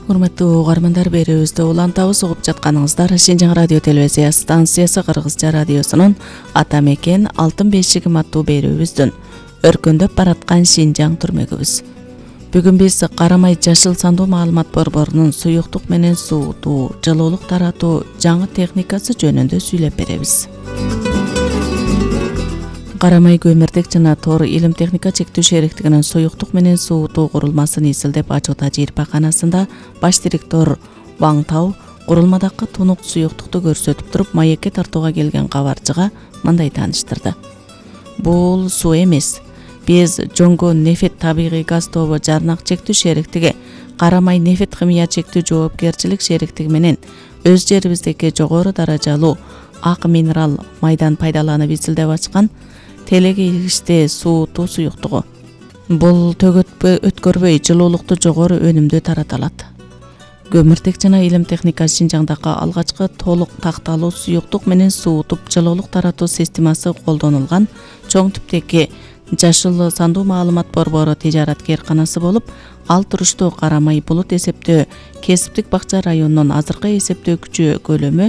Урматтуу угармандар, берүүбүздө улантабыз угуп жатканыңыздар Шинжаң радио телевизия станциясы Кыргызча радиосунун ата мекен алтын бешигим аттуу берүүбүздүн өркөндөп бараткан Шинжаң түрмөгүбүз. Бүгүн биз Карамай Жашыл сандуу маалымат борборунун суюктук менен суутуу, жылуулук таратуу жаңы техникасы жөнүндө сүйлөп беребиз. Карамай көмүртек жана тор илим техника чектүү шериктигинин суюктук менен суутуу курулмасын изилдеп ачуу тажрыйбаканасында баш директор Ваң Тау курулмадагы тунук суюктукту көрсөтүп туруп маекке тартууга келген кабарчыга мындай тааныштырды. Бул суу эмес. Биз Жоңго нефет табигый газ тобу жарнак чектүү шериктиги Карамай нефет химия чектүү жоопкерчилик шериктиги менен өз жерибиздеги жогору даражалуу ак минерал майдан пайдаланып изилдеп ачкан телегилиште суутуу суюктугу. Бул төгөтпө өткөрбөй жылуулукту жогору өнүмдүү тарата алат. Көмүртек жана илим техника Шинжаңдагы алгачкы толук такталуу суюктук менен суутуп жылуулук таратуу системасы колдонулган чоң типтеги Жашыл сандуу маалымат борбору тижараткер канасы болуп, ал туруштуу Карамай булут эсептөө кесиптик бакча районунун азыркы эсептөө күчү көлөмү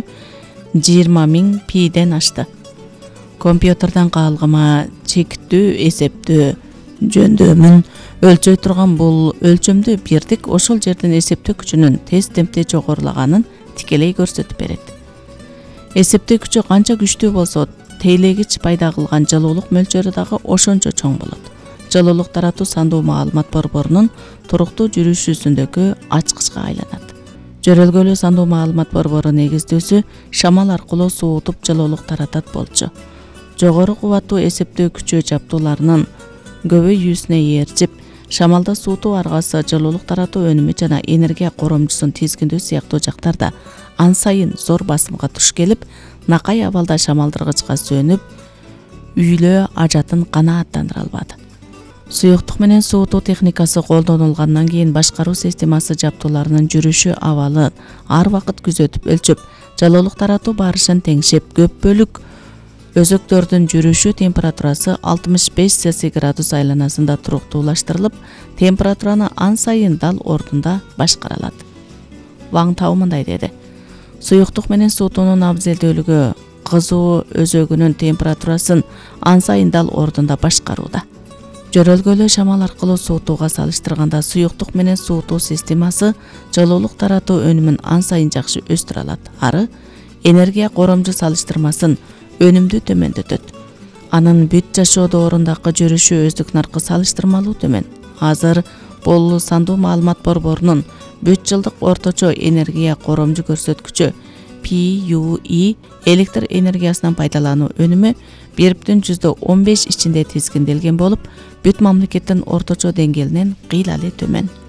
20.000 пиден ашты. Компьютерден каалгыма чектүү эсептөө жөндөмүн өлчөй турган бул өлчөмдү бирдик ошол жердин эсептөө күчүнүн тез темпте жогорулаганын тикелей көрсөтүп берет. Эсептөө күчү канча күчтүү болсо, тейлегич пайда кылган жылуулук мөлчөрү дагы ошончо чоң болот. Жылуулук таратуу сандуу маалымат борборунун туруктуу жүрүшүсүндөгү ачкычка айланат. Жөрөлгөлүү сандуу маалымат борбору негиздөөсү шамал аркылуу суутуп жылуулук таратат болчу. Жогору кубаттуу эсептөө күчү жабдууларынын көбөйүүсүнө ээрчип, шамалда суутуу аргасы, жылуулук таратуу өнүмү жана энергия коромчусун тизгиндөө сыяктуу жактарда ан сайын зор басымга туш келип, накай абалда шамалдыргычка сөнүп, үйлөө ажатын канааттандыра албады. Суюктук менен суутуу техникасы колдонулгандан кийин башкаруу системасы жабдууларынын жүрүшү абалы ар вакыт күзөтүп өлчөп, жылуулук таратуу барышын теңшеп, көп бөлүк өзөктөрдүн жүрүшү температурасы 65 Цельсий градус айланасында туруктуулаштырылып, температураны ан сайын дал ордунда башкара алат. Ваң Тау мындай деди. Суюктук менен суутуунун абзелдүүлүгү кызуу өзөгүнүн температурасын ан сайын дал ордунда башкарууда. Жөрөлгөлүү шамал аркылуу суутууга салыштырганда суюктук менен суутуу системасы жылуулук таратуу өнүмүн ан сайын жакшы өстүрө алат. Ары энергия коромжу салыштырмасын өнүмдү төмөндөтөт. Анын бүт жашоо доорундагы жүрүшү өздүк наркы салыштырмалуу төмөн. Азыр бул сандуу маалымат борборунун бүт жылдык орточо энергия коромжу көрсөткүчү PUE электр энергиясынан пайдалануу өнүмү 1,15 ичинде тизгинделген болуп, бүт мамлекеттин орточо деңгээлинен кыйла эле төмөн.